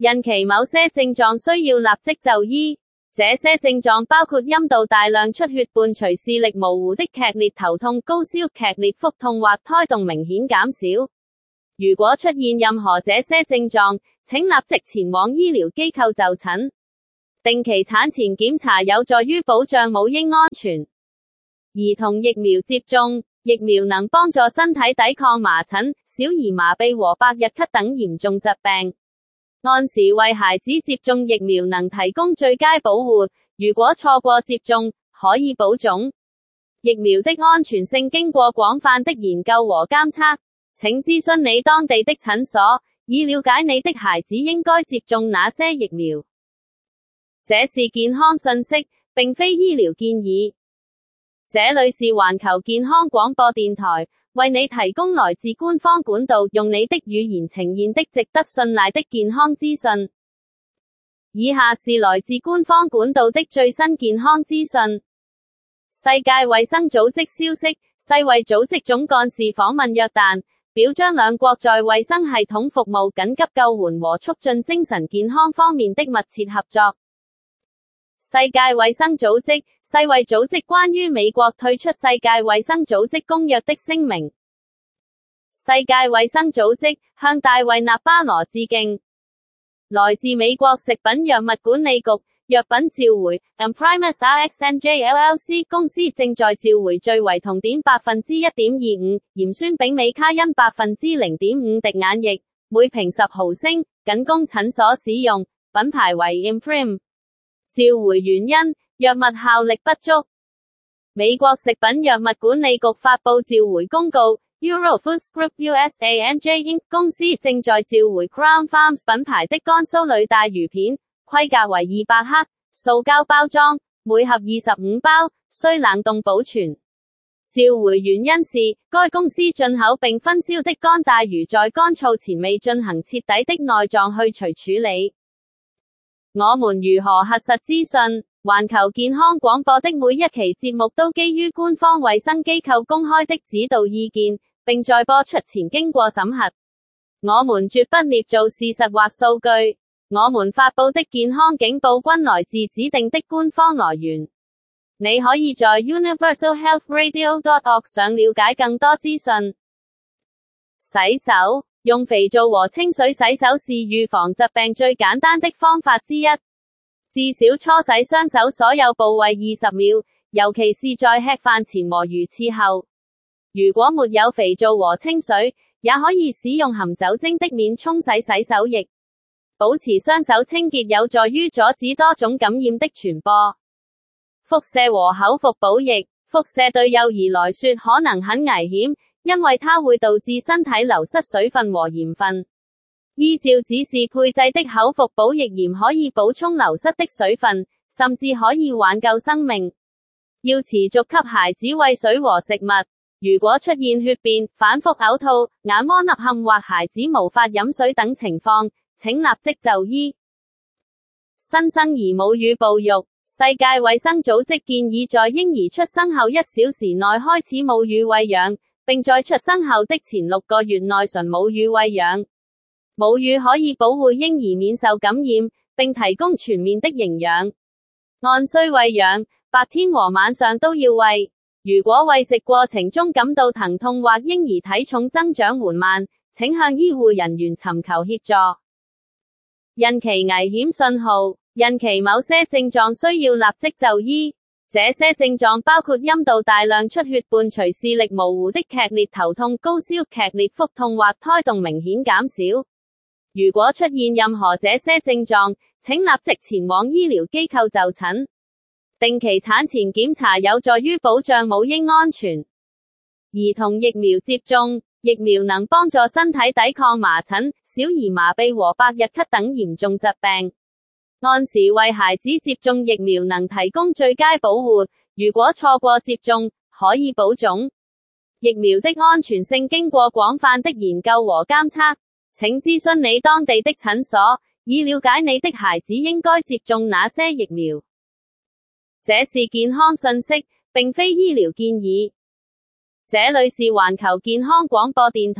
孕期某些症狀需要立即就醫，這些症狀包括陰道大量出血伴隨視力模糊的劇烈頭痛、高燒、劇烈腹痛或胎動明顯減少。如果出現任何這些症狀，請立即前往醫療機構就診。定期產前檢查有助於保障母嬰安全。兒童疫苗接種，疫苗能幫助身體抵抗麻疹、小兒麻痹和百日咳等嚴重疾病。按時為孩子接種疫苗能提供最佳保護，如果錯過接種，可以保種。疫苗的安全性經過廣泛的研究和監測，請諮詢你當地的診所，以了解你的孩子應該接種哪些疫苗。這是健康信息，並非醫療建議。這裏是環球健康廣播電台，為你提供來自官方管道，用你的語言呈現的值得信賴的健康資訊。以下是來自官方管道的最新健康資訊。世界衛生組織消息，世衛組織總幹事訪問約旦，表彰兩國在衛生系統服務、緊急救援和促進精神健康方面的密切合作。世界衛生組織，世衛組織關於美國退出世界衛生組織公約的聲明。世界衛生組織向大衛納巴羅致敬。來自美國食品藥物管理局藥品召回 Imprimis R X N J L L C 公司正在召回最為酮碘百分之一點二五、鹽酸丙美卡因百分之零點五滴眼液，每瓶十毫升，僅供診所使用，品牌為 Imprim。召回原因，藥物效力不足。美國食品藥物管理局發布召回公告 Euro Foods Group U S A N J Incorporated 公司正在召回 Crown Farms 品牌的乾酥裏帶魚片，規格為二百克，塑膠包裝，每盒二十五包，需冷凍保存。召回原因是，該公司進口並分銷的乾帶魚在乾燥前未進行徹底的內臟去除處理。我們如何核實資訊？環球健康廣播的每一期節目都基於官方衛生機構公開的指導意見，並在播出前經過審核。我們絕不捏造事實或數據。我們發布的健康警報均來自指定的官方來源。你可以在 universal health radio dot org 上了解更多資訊。洗手。用肥皂和清水洗手是預防疾病最簡單的方法之一。至少搓洗雙手所有部位二十秒，尤其是在吃飯前和魚翅後。如果沒有肥皂和清水，也可以使用含酒精的免沖洗洗手液。保持雙手清潔有助於阻止多種感染的傳播。輻射和口服補液。輻射對幼兒來說可能很危險，因為它會導致身體流失水分和鹽分。依照指示配製的口服補液鹽可以補充流失的水分，甚至可以挽救生命。要持續給孩子餵水和食物。如果出現血便、反覆嘔吐、眼窩凹陷或孩子無法飲水等情況，請立即就醫。新生兒母乳哺育。世界衛生組織建議在嬰兒出生後一小時內開始母乳餵養，並在出生後的前六個月內純母乳餵養。母乳可以保護嬰兒免受感染，並提供全面的營養。按需餵養，白天和晚上都要餵。如果餵食過程中感到疼痛或嬰兒體重增長緩慢，請向醫護人員尋求協助。孕期危險信號。孕期某些症狀需要立即就醫，這些症狀包括陰道大量出血伴隨視力模糊的劇烈頭痛、高燒、劇烈腹痛或胎動明顯減少。如果出現任何這些症狀，請立即前往醫療機構就診。定期產前檢查有助於保障母嬰安全。兒童疫苗接種，疫苗能幫助身體抵抗麻疹、小兒麻痹和百日咳等嚴重疾病。按時為孩子接種疫苗能提供最佳保護，如果錯過接種，可以保種。疫苗的安全性經過廣泛的研究和監測，請諮詢你當地的診所，以了解你的孩子應該接種哪些疫苗。這是健康信息，並非醫療建議。這裏是環球健康廣播電台，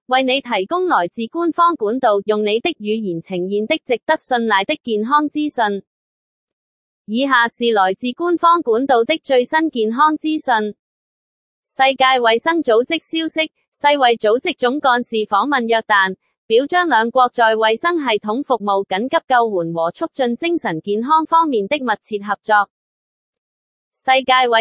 為你提供來自官方管道，用你的語言呈現的值得信賴的健康資訊。以下是來自官方管道的最新健康資訊。世界衛生組織消息，世衛組織總幹事訪問約旦，表彰兩國在衛生系統服務、緊急救援和促進精神健康方面的密切合作。世界衛